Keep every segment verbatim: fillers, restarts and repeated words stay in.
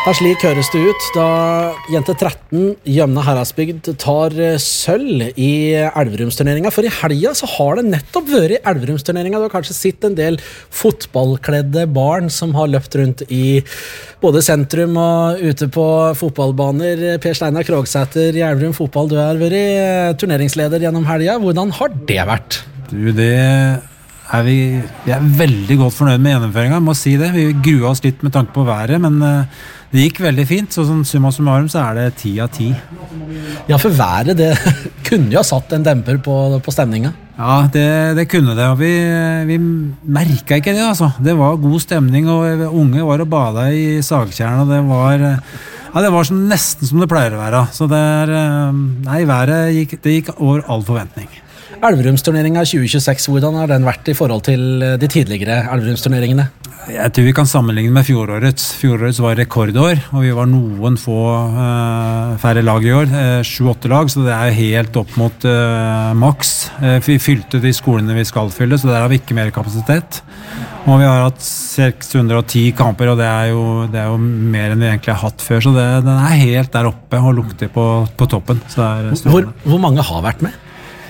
Ja, slik høres det ut da jente tretten Gjømna Heradsbygd tar sølv i Elverumsturneringa. For i helga så har det nettopp vært Elverumsturneringa. Du har kanskje sett en del fotballkledde barn som har løpt rundt i både sentrum og ute på fotballbaner. Per Steinar Krogsæter i Elverum fotball, du har vært turneringsleder gjennom helga. Hvordan har det vært? Du, det er vi, vi er veldig godt fornøyd med gjennomføringen, må si det. Vi grua oss litt med tanke på været, men det gikk veldig fint, så sånn summa summarum så er det ti av ti. Ja, for været, det kunne jo ha satt en demper på, på stemninga. Ja, det, det kunne det, og vi, vi merket ikke det, altså. Det var god stemning, og unge var og bada i Sagtjern, og det var, ja, det var sånn, nesten som det pleier å være. Så det er, nei, været gikk, det gikk over all forventning. Elverumsturneringa tjue tjueseks, hvordan har den vært i forhold til de tidligere Elverumsturneringene? Jeg tror vi kan sammenligne med fjorårets. Fjorårets var rekordår, og vi var noen få uh, færre lag i år, sju-åtte uh, lag, så det er helt opp mot uh, maks. Uh, vi fylte de skolene vi skal fylle, så der har vi ikke mer kapasitet. Og vi har hatt seks hundre og ti kamper, og det er jo, det er jo mer enn vi egentlig har hatt før, så det, den er helt der oppe og lukter på, på toppen. Så det er hvor, hvor mange har vært med?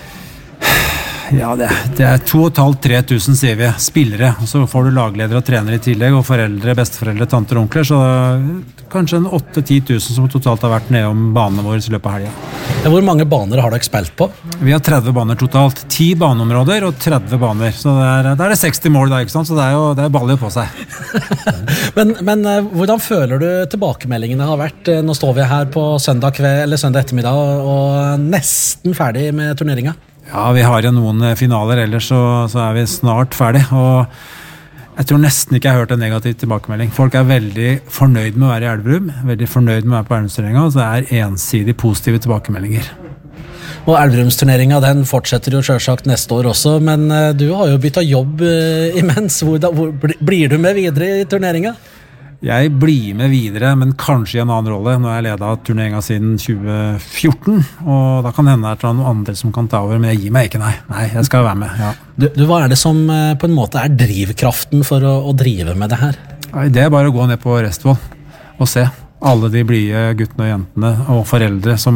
Ja, det, det er to og et halvt, tre tusen, sier vi, spillere, og så får du lagledere og trenere i tillegg, og foreldre, besteforeldre, tanter og onkler, så kanskje en åtte-ti tusen som totalt har vært nede om banene våre i løpet av helgen. Ja, hvor mange baner har dere spilt på? Vi har tretti baner totalt, ti baneområder og tretti baner, så det er, det er seksti mål da, ikke sant? Så det er jo, det er baller på seg. men, men hvordan føler du tilbakemeldingene har vært? Nå står vi her på søndag kveld, eller søndag ettermiddag, og nesten ferdig med turneringa. Ja, vi har jo noen finaler, ellers så, så er vi snart ferdig, og jeg tror nesten ikke jeg har hørt en negativ tilbakemelding. Folk er veldig fornøyd med å være i Elverum, veldig fornøyd med å være på Elverumsturneringa, og det er ensidig positive tilbakemeldinger. Og Elverumsturneringa, den fortsetter jo selvsagt neste år også, men du har jo byttet jobb imens. Hvor, hvor, blir du med videre i turneringa? Jeg blir med videre, men kanskje i en annen rolle. Nå har jeg ledet turneringa siden tjue fjorten, og da kan det hende at det er noen andre som kan ta over, men jeg gir meg ikke, nei. Nei, jeg skal være med, ja. Du, du, hva er det som på en måte er drivkraften for å, å drive med det her? Nei, det er bare å gå ned på Restvoll og se alle de blide guttene og jentene og foreldre som